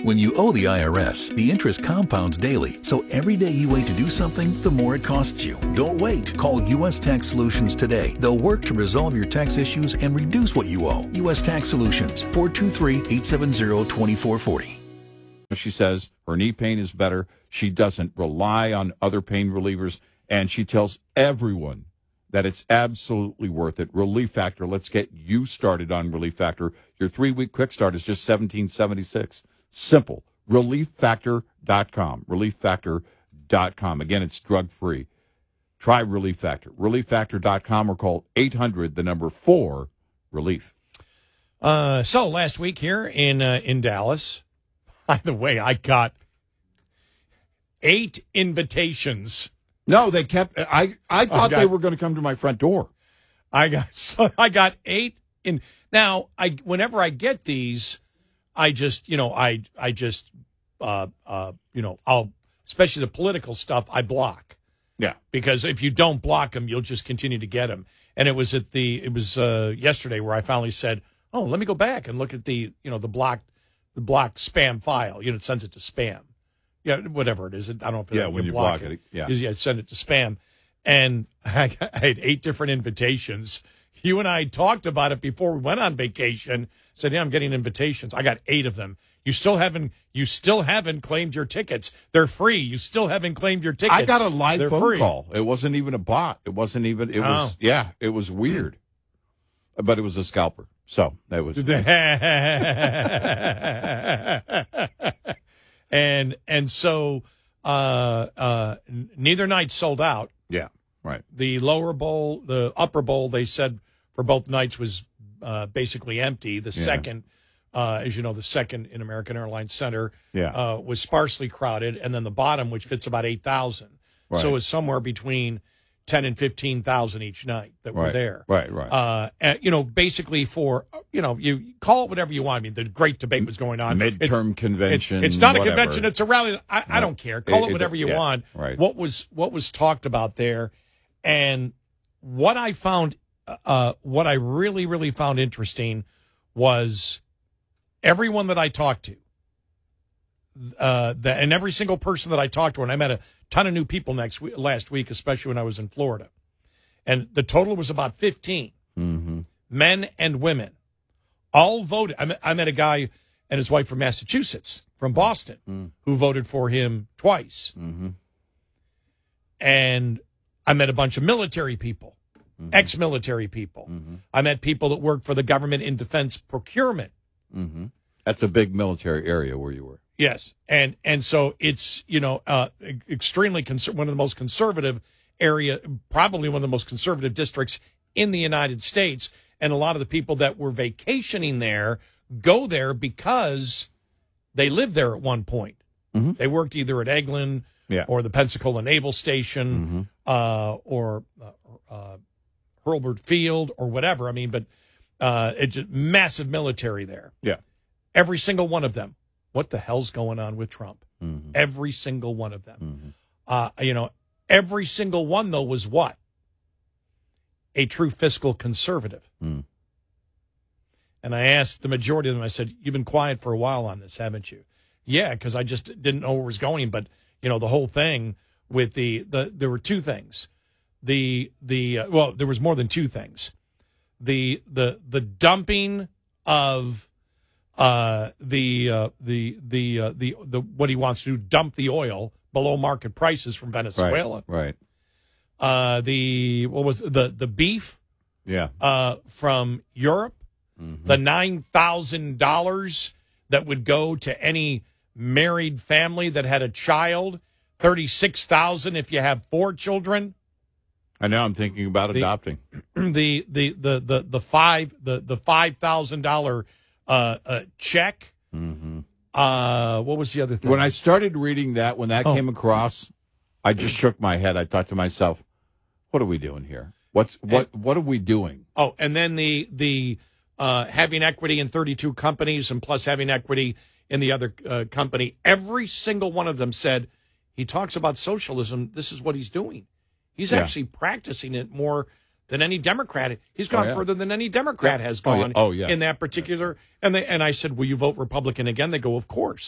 When you owe the IRS, the interest compounds daily, so every day you wait to do something, the more it costs you. Don't wait. Call U.S. Tax Solutions today. They'll work to resolve your tax issues and reduce what you owe. U.S. Tax Solutions, 423-870-2440. She says her knee pain is better. She doesn't rely on other pain relievers, and she tells everyone that it's absolutely worth it. Relief Factor. Let's get you started on Relief Factor. Your 3-week quick start is just $17.76. Simple. ReliefFactor.com. ReliefFactor.com. Again, it's drug-free. Try Relief Factor. ReliefFactor.com or call 800-4-RELIEF. So last week here in Dallas, by the way, I got 8 invitations. No, they kept. I thought they were going to come to my front door. I got 8 in. Now, whenever I get these, I just, I'll, especially the political stuff, I block. Yeah. Because if you don't block them, you'll just continue to get them. And it was yesterday where I finally said, oh, let me go back and look at the blocked spam file. It sends it to spam. Yeah, whatever it is. I don't know if when you block it. Yeah, send it to spam. And I had 8 different invitations. You and I talked about it before we went on vacation. Said, yeah, I'm getting invitations. I got 8 of them. You still haven't claimed your tickets. They're free. You still haven't claimed your tickets. I got a live phone free. call. It wasn't even a bot. It was weird. But it was a scalper. So that was and so neither night sold out. Yeah, right. The lower bowl, the upper bowl, they said for both nights was basically empty. The second, as you know, the second in American Airlines Center was sparsely crowded, and then the bottom, which fits about 8,000. Right. So it was somewhere between 10 and 15,000 each night that were there. Right. Basically for, you call it whatever you want. I mean, the great debate was going on. Midterm convention. It's not whatever. a convention. It's a rally. I don't care. Call it whatever you want. Right. What was talked about there, and what I found, what I really, really found interesting was everyone that I talked to, and every single person that I talked to, and I met a ton of new people last week, especially when I was in Florida. And the total was about 15, men and women, all voted. I met a guy and his wife from Massachusetts, from Boston, who voted for him twice. And I met a bunch of military people, ex-military people. I met people that worked for the government in defense procurement. That's a big military area where you were. Yes, and so it's extremely one of the most conservative area, probably one of the most conservative districts in the United States, and a lot of the people that were vacationing there go there because they lived there at one point. They worked either at Eglin or the Pensacola Naval Station or Hurlburt Field or whatever. I mean, but it's just massive military there. Yeah, every single one of them. What the hell's going on with Trump? Every single one of them. Every single one, though, was what? A true fiscal conservative. And I asked the majority of them, I said, you've been quiet for a while on this, haven't you? Yeah, because I just didn't know where it was going. But, the whole thing with there were 2 things. Well, there was more than 2 things. The dumping of what he wants to do, dump the oil below market prices from Venezuela. Right. The beef? Yeah. From Europe, the $9,000 that would go to any married family that had a child, $36,000 if you have 4 children. I know. I'm thinking about adopting. The $5,000 check. What was the other thing? When I started reading that, when that came across, I just shook my head. I thought to myself, "What are we doing here? What are we doing?" Oh, and then the having equity in 32 companies and plus having equity in the other company. Every single one of them said he talks about socialism. This is what he's doing. He's actually practicing it more than any Democrat. He's gone further than any Democrat has gone in that particular. And I said, will you vote Republican again? They go, of course.